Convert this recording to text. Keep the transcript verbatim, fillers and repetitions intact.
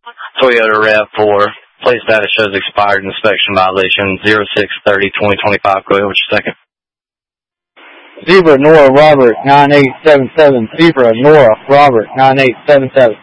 Toyota RAV four. Plate status shows expired inspection violation zero six thirty twenty twenty-five. Go ahead with your second. Zebra Nora Robert nine eight seven seven. Zebra Nora Robert nine eight seven seven.